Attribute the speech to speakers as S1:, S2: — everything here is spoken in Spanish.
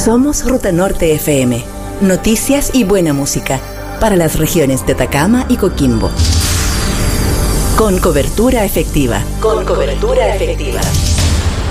S1: Somos Ruta Norte FM. Noticias y buena música para las regiones de Atacama y Coquimbo. Con cobertura efectiva.